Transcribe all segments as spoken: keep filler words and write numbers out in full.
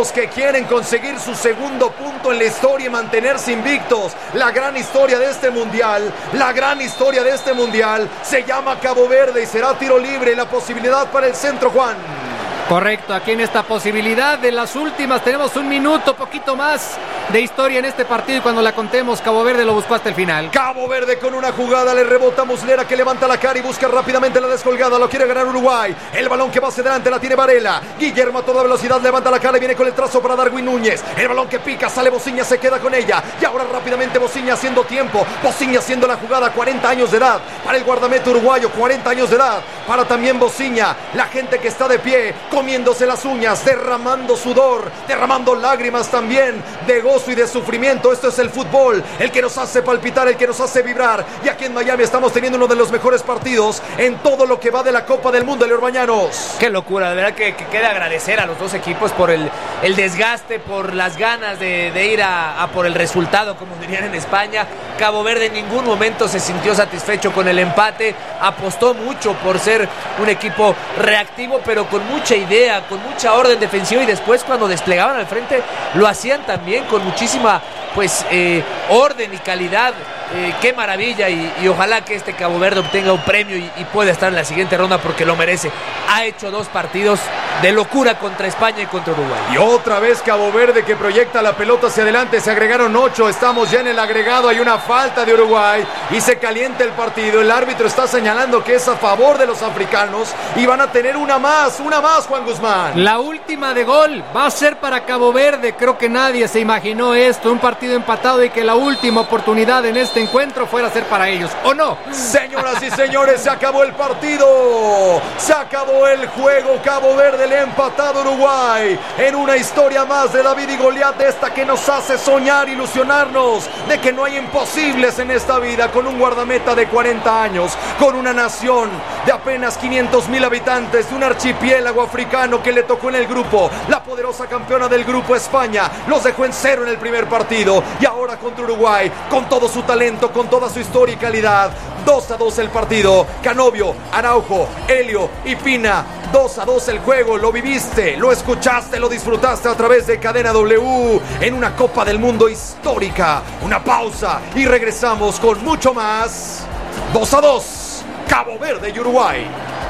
Los que quieren conseguir su segundo punto en la historia y mantenerse invictos. La gran historia de este mundial, la gran historia de este mundial se llama Cabo Verde y será tiro libre. La posibilidad para el centro, Juan. Correcto, aquí en esta posibilidad de las últimas tenemos un minuto, poquito más de historia en este partido y cuando la contemos, Cabo Verde lo buscó hasta el final. Cabo Verde con una jugada, le rebota Muslera que levanta la cara y busca rápidamente la descolgada, lo quiere ganar Uruguay, el balón que va hacia adelante la tiene Varela, Guillermo a toda velocidad levanta la cara y viene con el trazo para Darwin Núñez, el balón que pica, sale Bociña, se queda con ella y ahora rápidamente Bociña haciendo tiempo, Bociña haciendo la jugada, cuarenta años de edad para el guardameta uruguayo, cuarenta años de edad para también Bociña, la gente que está de pie, comiéndose las uñas, derramando sudor, derramando lágrimas también de gozo y de sufrimiento. Esto es el fútbol, el que nos hace palpitar, el que nos hace vibrar. Y aquí en Miami estamos teniendo uno de los mejores partidos en todo lo que va de la Copa del Mundo, Leor Bañanos. Qué locura, de verdad que, que queda agradecer a los dos equipos por el, el desgaste, por las ganas de, de ir a, a por el resultado, como dirían en España. Cabo Verde en ningún momento se sintió satisfecho con el empate, apostó mucho por ser un equipo reactivo, pero con mucha idea, con mucha orden defensiva, y después cuando desplegaban al frente lo hacían también con muchísima pues eh, orden y calidad. Eh, qué maravilla y, y ojalá que este Cabo Verde obtenga un premio y, y pueda estar en la siguiente ronda porque lo merece. Ha hecho dos partidos de locura contra España y contra Uruguay. Y otra vez Cabo Verde que proyecta la pelota hacia adelante, se agregaron ocho, estamos ya en el agregado, hay una falta de Uruguay y se calienta el partido, el árbitro está señalando que es a favor de los africanos y van a tener una más, una más, Juan Guzmán. La última de gol va a ser para Cabo Verde, creo que nadie se imaginó esto, un partido empatado y que la última oportunidad en este encuentro fuera a ser para ellos, ¿o no? Señoras y señores, se acabó el partido, se acabó el juego, Cabo Verde le ha empatado a Uruguay en una historia más de David y Goliat, de esta que nos hace soñar, ilusionarnos de que no hay imposibles en esta vida, con un guardameta de cuarenta años, con una nación de apenas quinientos mil habitantes, de un archipiélago africano que le tocó en el grupo, la poderosa campeona del grupo España, los dejó en cero en el primer partido y ahora contra Uruguay, con todo su talento, con toda su historia y calidad, dos a dos el partido, Canovio, Araujo, Helio y Pina, dos a dos el juego, lo viviste, lo escuchaste, lo disfrutaste a través de Cadena W en una Copa del Mundo histórica. Una pausa y regresamos con mucho más. Dos a dos, Cabo Verde y Uruguay.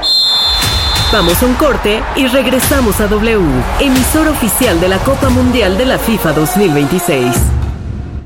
Vamos a un corte y regresamos a W, emisora oficial de la Copa Mundial de la FIFA dos mil veintiséis.